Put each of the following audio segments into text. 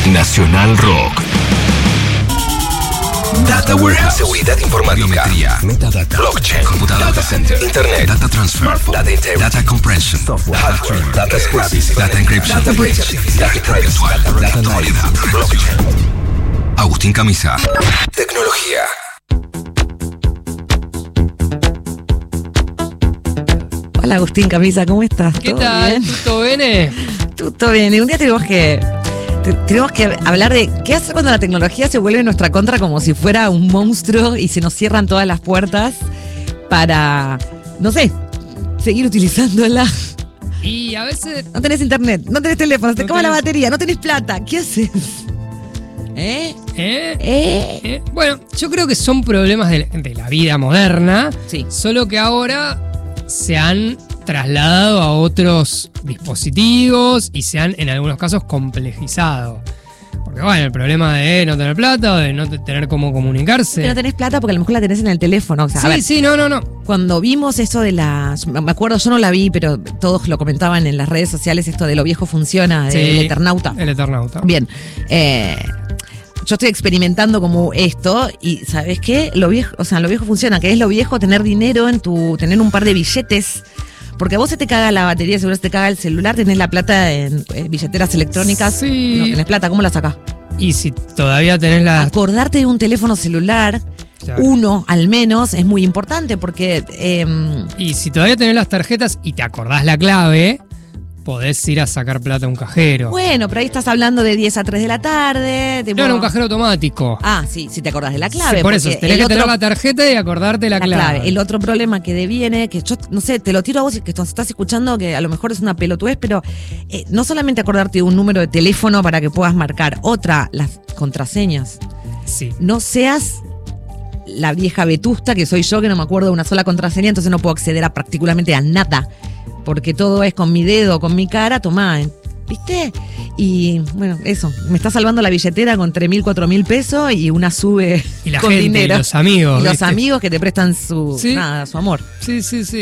Nacional Rock. Data Warehouse, seguridad informática, biometría, metadata, blockchain, computadora, data center, internet, data transfer, data integrity, data compression, software, hardware, data scrapping, data encryption, data breach, data privacy, data actualidad, blockchain. Agustín Camisa. Tecnología. Hola Agustín Camisa, ¿cómo estás? ¿Qué tal? ¿Todo bien? Todo bien. Y un día tenemos que hablar de qué hacer cuando la tecnología se vuelve en nuestra contra como si fuera un monstruo y se nos cierran todas las puertas para, no sé, seguir utilizándola. Y a veces... No tenés internet, no tenés teléfono, te acaba la batería, no tenés plata. ¿Qué haces? Bueno, yo creo que son problemas de la vida moderna, sí. Solo que ahora se han trasladado a otros dispositivos y se han, en algunos casos, complejizado. Porque bueno, el problema de no tener plata o de no tener cómo comunicarse. Que no tenés plata porque a lo mejor la tenés en el teléfono. O sea, no. Cuando vimos eso de me acuerdo, yo no la vi, pero todos lo comentaban en las redes sociales, esto de lo viejo funciona, del Eternauta. El Eternauta. Bien. Yo estoy experimentando como esto y ¿sabes qué? Lo viejo funciona, que es lo viejo tener dinero tener un par de billetes. Porque a vos se te caga la batería, seguro se te caga el celular, tenés la plata en billeteras electrónicas. Sí. No tenés plata, ¿cómo la sacás? Y si todavía tenés Acordarte de un teléfono celular, claro. Uno al menos, es muy importante porque... Y si todavía tenés las tarjetas y te acordás la clave, podés ir a sacar plata a un cajero. Bueno, pero ahí estás hablando de 10 a 3 de la tarde. No, era un cajero automático. Ah, sí, si te acordás de la clave. Sí, por eso, tenés que tener la tarjeta y acordarte la clave. El otro problema que deviene, que yo, no sé, te lo tiro a vos que estás escuchando, que a lo mejor es una pelotudez, pero no solamente acordarte de un número de teléfono para que puedas marcar, las contraseñas. Sí. No seas la vieja vetusta que soy yo, que no me acuerdo de una sola contraseña, entonces no puedo acceder a particularmente a nada. Porque todo es con mi dedo, con mi cara, tomá, ¿viste? Y bueno, eso, me está salvando la billetera con 3.000, 4.000 pesos y una sube y la con gente, dinero. Y los amigos. Y los ¿viste? Amigos que te prestan su amor. Sí.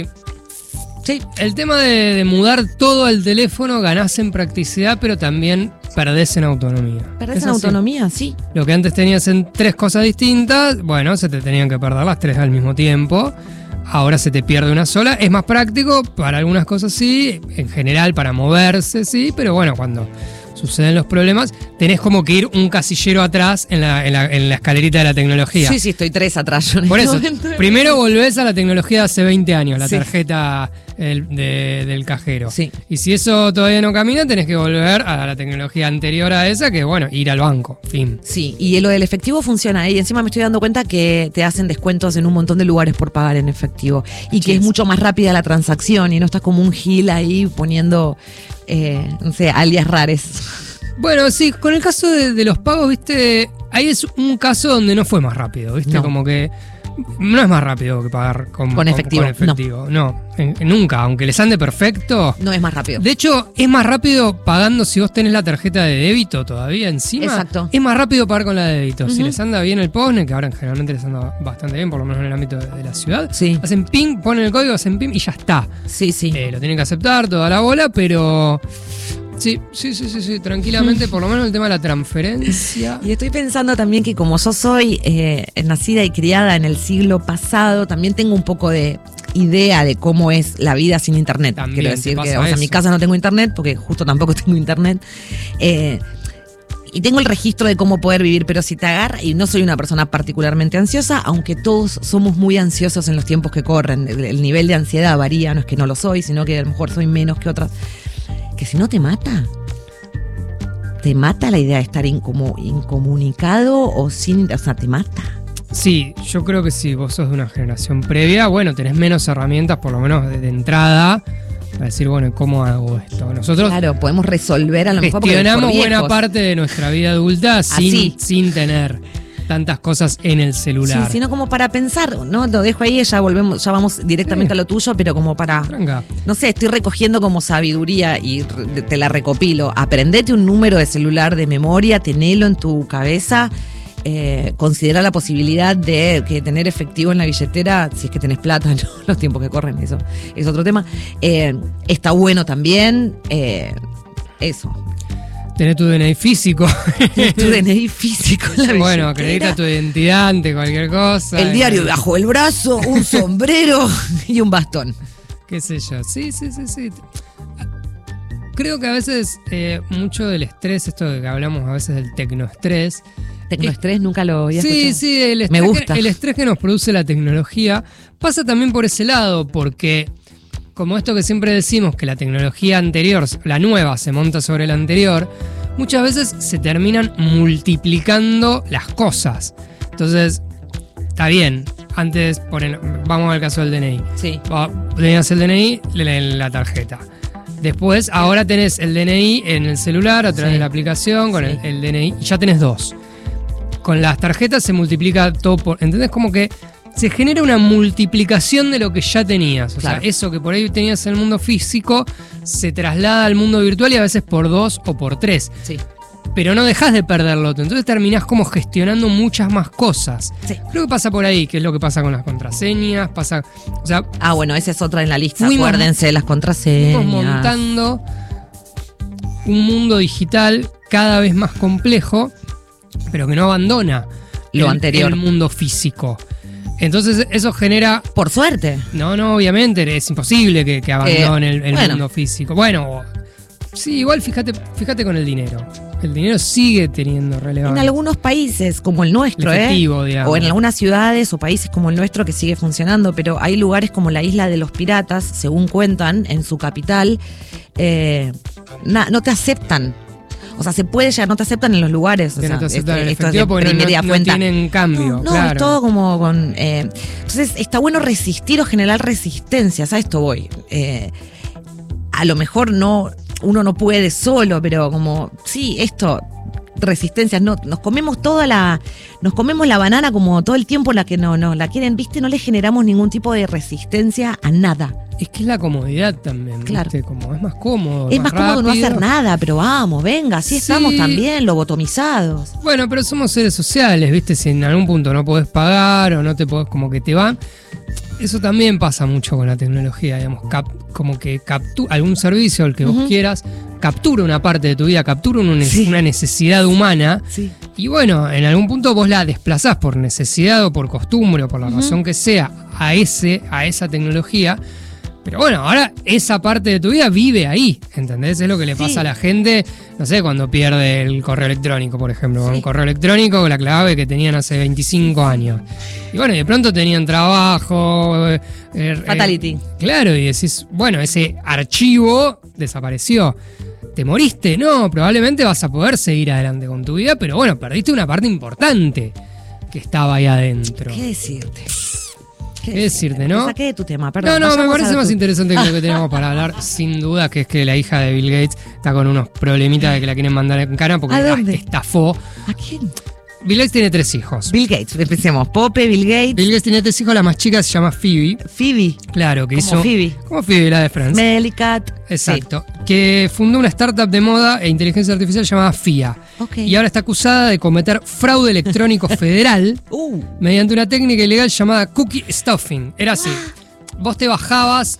Sí, el tema de mudar todo al teléfono, ganás en practicidad, pero también perdés en autonomía. Perdés en autonomía, sí. Lo que antes tenías en 3 cosas distintas, bueno, se te tenían que perder las 3 al mismo tiempo. Ahora se te pierde una sola. Es más práctico para algunas cosas, sí. En general, para moverse, sí. Pero bueno, cuando suceden los problemas, tenés como que ir un casillero atrás en la escalerita de la tecnología. Sí, estoy 3 atrás. Yo Por eso, primero volvés a la tecnología de hace 20 años, la sí. tarjeta del cajero. Sí. Y si eso todavía no camina, tenés que volver a la tecnología anterior a esa, que bueno, ir al banco, fin. Sí, y lo del efectivo funciona. Y encima me estoy dando cuenta que te hacen descuentos en un montón de lugares por pagar en efectivo. Y que es mucho más rápida la transacción y no estás como un gil ahí poniendo, no sé, alias rares. Bueno, sí, con el caso de los pagos, viste, ahí es un caso donde no fue más rápido, viste, no. Como que no es más rápido que pagar con efectivo. No, nunca, aunque les ande perfecto. No es más rápido. De hecho, es más rápido pagando si vos tenés la tarjeta de débito todavía encima. Exacto. Es más rápido pagar con la de débito. Uh-huh. Si les anda bien el POSNE, que ahora generalmente les anda bastante bien, por lo menos en el ámbito de la ciudad. Sí. Hacen ping, ponen el código, hacen ping y ya está. Sí. Lo tienen que aceptar, toda la bola, pero... Sí, tranquilamente, por lo menos el tema de la transferencia. Y estoy pensando también que como yo soy nacida y criada en el siglo pasado, también tengo un poco de idea de cómo es la vida sin internet. También quiero decir que, eso. En mi casa no tengo internet, porque justo tampoco tengo internet. Y tengo el registro de cómo poder vivir, pero si te agarra, y no soy una persona particularmente ansiosa, aunque todos somos muy ansiosos en los tiempos que corren, el nivel de ansiedad varía, no es que no lo soy, sino que a lo mejor soy menos que otras. Que si no te mata la idea de estar incomunicado o sea, te mata. Sí, yo creo que si vos sos de una generación previa, bueno, tenés menos herramientas, por lo menos de entrada, para decir, bueno, ¿cómo hago esto? Nosotros podemos resolver a lo mejor porque gestionamos buena parte de nuestra vida adulta sin tener tantas cosas en el celular. Sí, sino como para pensar, ¿no? Lo dejo ahí, ya vamos directamente a lo tuyo, pero como para... Tranca. No sé, estoy recogiendo como sabiduría y te la recopilo. Aprendete un número de celular de memoria, tenelo en tu cabeza, considera la posibilidad de que tener efectivo en la billetera, si es que tenés plata, ¿no? Los tiempos que corren, eso es otro tema. Está bueno también, eso. Tenés tu DNI físico. Tu DNI físico, la Bueno, billetera. acredita tu identidad ante cualquier cosa. El diario bajo el brazo, un sombrero y un bastón. Qué sé yo. Sí. Creo que a veces mucho del estrés, esto de que hablamos a veces del tecnoestrés. Tecnoestrés nunca lo había escuchado. Sí, el Me estrés, gusta. el estrés que nos produce la tecnología pasa también por ese lado, porque como esto que siempre decimos, que la tecnología anterior, la nueva, se monta sobre la anterior, muchas veces se terminan multiplicando las cosas. Entonces, está bien. Antes, vamos al caso del DNI. Sí. Tenías el DNI, la tarjeta. Después, ahora tenés el DNI en el celular a través de la aplicación, con el DNI, y ya tenés 2. Con las tarjetas se multiplica todo por... ¿Entendés? Como que se genera una multiplicación de lo que ya tenías. O sea, eso que por ahí tenías en el mundo físico se traslada al mundo virtual y a veces por 2 o por 3. Sí. Pero no dejás de perderlo. Entonces terminás como gestionando muchas más cosas. Sí. Creo que pasa por ahí, que es lo que pasa con las contraseñas. O sea, Bueno, esa es otra en la lista. Fuimos- Acuérdense de las contraseñas. Estamos montando un mundo digital cada vez más complejo, pero que no abandona Lo anterior. el mundo físico. Entonces eso genera... Por suerte. No, obviamente es imposible que abandone el bueno. mundo físico. Bueno, sí, igual fíjate con el dinero. El dinero sigue teniendo En relevancia. algunos países como el nuestro, El efectivo, digamos. o en algunas ciudades o países como el nuestro que sigue funcionando, pero hay lugares como la Isla de los Piratas, según cuentan, en su capital, no te aceptan. O sea, se puede ya, no te aceptan en los lugares. O Que sea, no te aceptan el esto es efectivo de porque primera no fuente. tienen cambio. No, claro. es todo como con... entonces, está bueno resistir o generar resistencias. A esto voy. A lo mejor uno no puede solo, pero como, sí, esto... resistencias, no, nos comemos la banana como todo el tiempo la que no la quieren, ¿viste? No le generamos ningún tipo de resistencia a nada. Es que es la comodidad también, Claro. ¿viste? Como es más cómodo. Es más cómodo no rápido. hacer nada, pero vamos, venga, así Sí. estamos también, lobotomizados. Bueno, pero somos seres sociales, ¿viste? Si en algún punto no podés pagar o no te podés, como que te van. Eso también pasa mucho con la tecnología, digamos. Como que algún servicio, el que vos quieras, captura una parte de tu vida, captura una necesidad humana. Sí. Y bueno, en algún punto vos la desplazás por necesidad o por costumbre o por la razón que sea a esa tecnología. Pero bueno, ahora esa parte de tu vida vive ahí, ¿entendés? Es lo que le pasa a la gente, no sé, cuando pierde el correo electrónico, por ejemplo. Un correo electrónico con la clave que tenían hace 25 años. Y bueno, y de pronto tenían trabajo. Fatality. Claro, y decís, bueno, ese archivo desapareció. ¿Te moriste? No, probablemente vas a poder seguir adelante con tu vida, pero bueno, perdiste una parte importante que estaba ahí adentro. ¿Qué decirte? ¿Qué decirte, no? Te saqué de tu tema, perdón. No, me vayamos parece a más tu- interesante que lo que tenemos para hablar, sin duda, que es que la hija de Bill Gates está con unos problemitas de que la quieren mandar en cana porque ¿A dónde? estafó. ¿A quién? Bill Gates tiene 3 hijos. Bill Gates, empecemos. Pope, Bill Gates, Bill Gates tiene 3 hijos, la más chica se llama Phoebe. Phoebe, Claro, que Como hizo... Phoebe. Como Phoebe, la de Friends. Melicat. Exacto. Que fundó una startup de moda e inteligencia artificial llamada FIA. Ok. Y ahora está acusada de cometer fraude electrónico federal mediante una técnica ilegal llamada cookie stuffing. Era así. Vos te bajabas,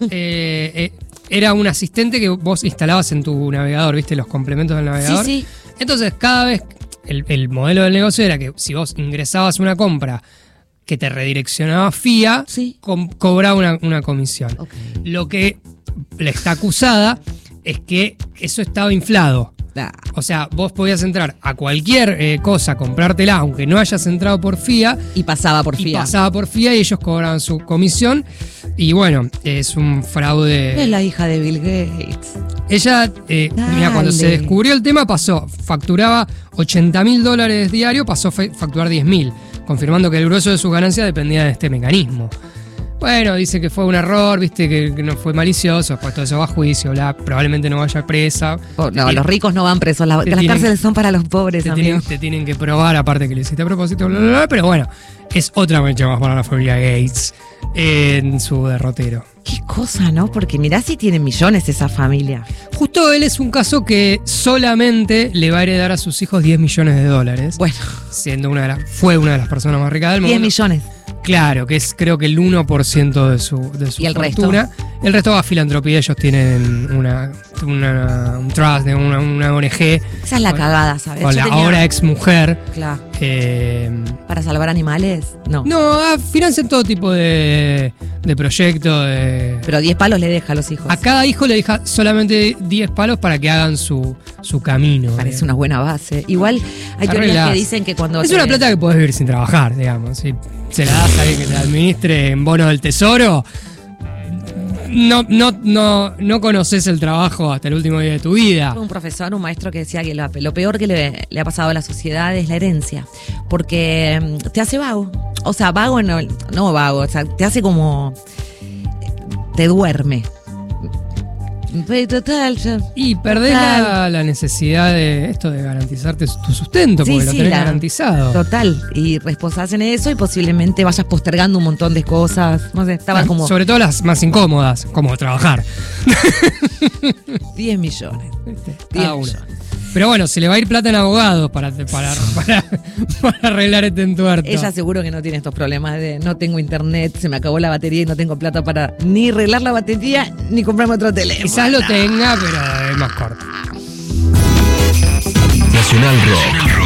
era un asistente que vos instalabas en tu navegador, ¿viste? Los complementos del navegador. Sí. Entonces, cada vez, el modelo del negocio era que si vos ingresabas una compra que te redireccionaba a FIA, Sí. cobraba una comisión. Ok. Lo que le está acusada es que eso estaba inflado. Ah, O sea, vos podías entrar a cualquier cosa, comprártela, aunque no hayas entrado por FIA, y pasaba por y FIA. pasaba por FIA y ellos cobraban su comisión. Y bueno, es un fraude. Es la hija de Bill Gates. Ella, mira, cuando se Dale. descubrió el tema, facturaba $80.000 diario, pasó a facturar 10.000, confirmando que el grueso de sus ganancias dependía de este mecanismo. Bueno, dice que fue un error, viste, que no fue malicioso, después todo eso va a juicio, probablemente no vaya presa. No, los ricos no van presos. Las tienen- cárceles son para los pobres, amigo. Te tienen que probar, aparte que lo hiciste a propósito, bla, bla, bla, pero bueno, es otra mancha más para la familia Gates en su derrotero. Qué cosa, ¿no? Porque mirá si tienen millones esa familia. Justo él es un caso que solamente le va a heredar a sus hijos $10 millones, Bueno, siendo fue una de las personas más ricas del mundo. 10 millones. Claro, que es creo que el 1% de su ¿Y el fortuna. El resto va a filantropía. Ellos tienen un trust, una ONG. Esa es la cagada, ¿sabes? Con la ahora ex mujer. Claro. ¿Para salvar animales? No. No, financian todo tipo de proyectos. Pero 10 palos le deja a los hijos. A cada hijo le deja solamente 10 palos para que hagan su camino. Parece una buena base. Igual hay teorías que dicen que cuando... Es una plata que podés vivir sin trabajar, digamos. Si se la das a alguien que te administre en bonos del tesoro, no conoces el trabajo hasta el último día de tu vida. Un profesor, un maestro que decía que lo peor que le ha pasado a la sociedad es la herencia. Porque te hace vago. O sea, vago no vago. O sea, te hace como... te duerme. Total, y perdés la necesidad de esto de garantizarte tu sustento, porque lo tenés garantizado. Total, y reposás en eso y posiblemente vayas postergando un montón de cosas. No sé, estaba como... Sobre todo las más incómodas, como trabajar. 10 millones. 10 millones. Pero bueno, se le va a ir plata en abogados para arreglar este entuerto. Ella seguro que no tiene estos problemas de no tengo internet, se me acabó la batería y no tengo plata para ni arreglar la batería ni comprarme otro teléfono. Quizás lo tenga, pero es más corto. Nacional Rock.